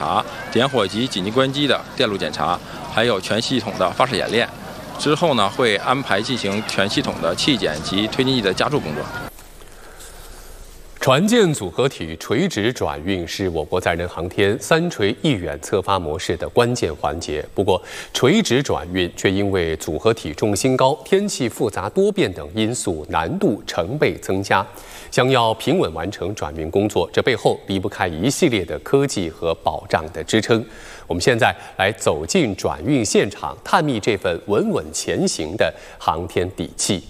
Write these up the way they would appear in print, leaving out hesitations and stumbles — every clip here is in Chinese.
查、点火及紧急关机的电路检查，还有全系统的发射演练。之后呢，会安排进行全系统的器检及推进剂的加注工作。 船舰组合体垂直转运是我国载人航天3垂1远侧发模式的关键环节。不过，垂直转运却因为组合体重心高、天气复杂多变等因素，难度成倍增加。想要平稳完成转运工作，这背后离不开一系列的科技和保障的支撑。我们现在来走进转运现场，探秘这份稳稳前行的航天底气。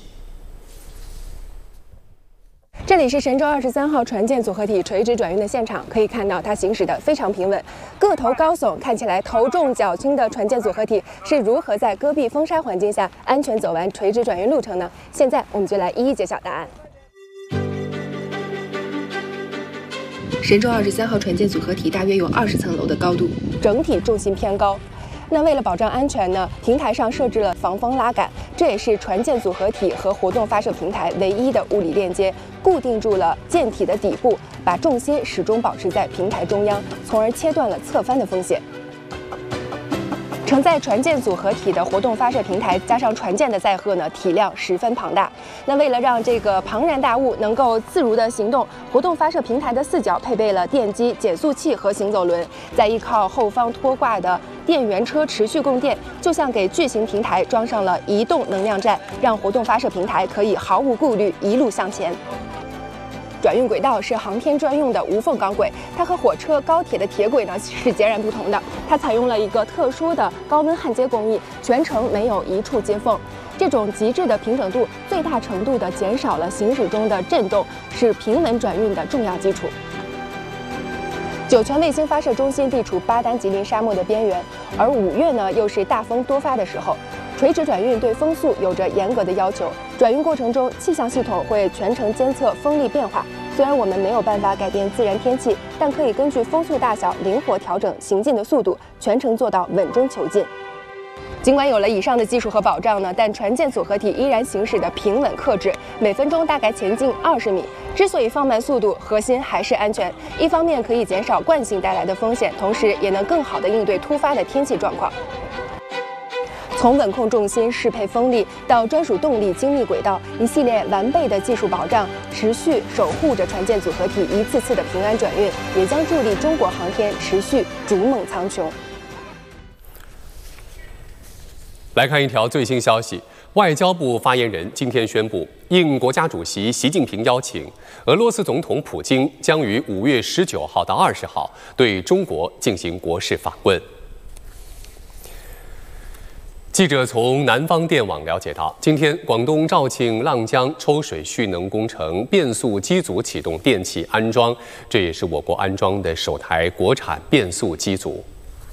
这里是神舟23号船舰组合体垂直转运的现场，可以看到它行驶得非常平稳，个头高耸，看起来头重脚轻的船舰组合体是如何在戈壁风沙环境下安全走完垂直转运路程呢？现在我们就来一一揭晓答案。神舟23号船舰组合体大约有20层楼的高度，整体重心偏高。那为了保障安全呢，平台上设置了防风拉杆，这也是船舰组合体和活动发射平台唯一的物理链接，固定住了舰体的底部，把重心始终保持在平台中央，从而切断了侧翻的风险。承载船舰组合体的活动发射平台加上船舰的载荷呢，体量十分庞大。那为了让这个庞然大物能够自如的行动，活动发射平台的4角配备了电机、减速器和行走轮，再依靠后方拖挂的电源车持续供电，就像给巨型平台装上了移动能量站，让活动发射平台可以毫无顾虑一路向前。转运轨道是航天专用的无缝钢轨，它和火车、高铁的铁轨呢是截然不同的。它采用了一个特殊的高温焊接工艺，全程没有一处接缝。这种极致的平整度，最大程度地减少了行驶中的震动，是平稳转运的重要基础。酒泉卫星发射中心地处巴丹吉林沙漠的边缘，而5月呢又是大风多发的时候。垂直转运对风速有着严格的要求，转运过程中气象系统会全程监测风力变化。虽然我们没有办法改变自然天气，但可以根据风速大小灵活调整行进的速度，全程做到稳中求进。尽管有了以上的技术和保障呢，但船舰组合体依然行驶的平稳克制，每分钟大概前进20米。之所以放慢速度，核心还是安全。一方面可以减少惯性带来的风险，同时也能更好地应对突发的天气状况。从稳控重心、适配风力到专属动力精密轨道，一系列完备的技术保障，持续守护着船舰组合体一次次的平安转运，也将助力中国航天持续逐梦苍穹。 来看一条最新消息，外交部发言人今天宣布，应国家主席习近平邀请，俄罗斯总统普京将于5月19号到20号对中国进行国事访问。记者从南方电网了解到，今天广东肇庆浪江抽水蓄能工程变速机组启动电气安装，这也是我国安装的首台国产变速机组。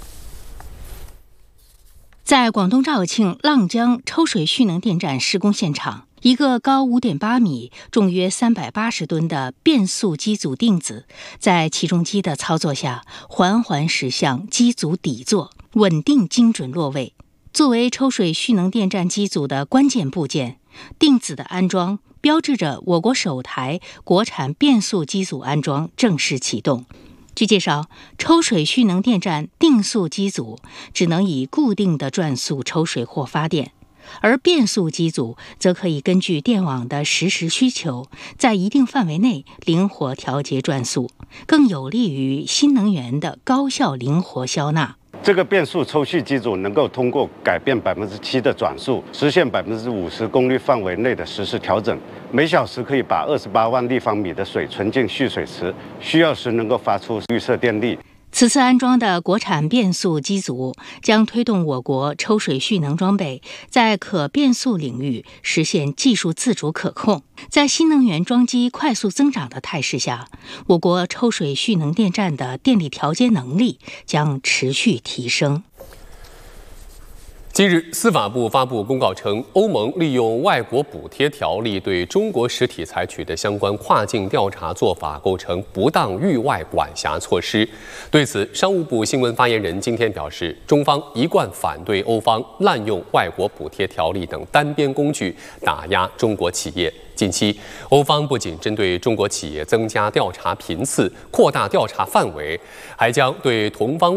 在广东肇庆浪江抽水蓄能电站施工现场，一个高5.8米、重约380吨的变速机组定子，在起重机的操作下，缓缓驶向机组底座，稳定精准落位。作为抽水蓄能电站机组的关键部件，定子的安装标志着我国首台国产变速机组安装正式启动。据介绍，抽水蓄能电站定速机组只能以固定的转速抽水或发电，而变速机组则可以根据电网的实时需求，在一定范围内灵活调节转速，更有利于新能源的高效灵活消纳。 这个变速抽蓄机组能够通过改变7%的转速，实现50%功率范围内的实时调整。每小时可以把28万立方米的水存进蓄水池，需要时能够发出绿色电力。 此次安装的国产变速机组将推动我国抽水蓄能装备在可变速领域实现技术自主可控。在新能源装机快速增长的态势下，我国抽水蓄能电站的电力调节能力将持续提升。 近日，司法部发布公告称，欧盟利用外国补贴条例对中国实体采取的相关跨境调查做法构成不当域外管辖措施。对此，商务部新闻发言人今天表示，中方一贯反对欧方滥用外国补贴条例等单边工具打压中国企业。近期，欧方不仅针对中国企业增加调查频次、扩大调查范围，还将对同方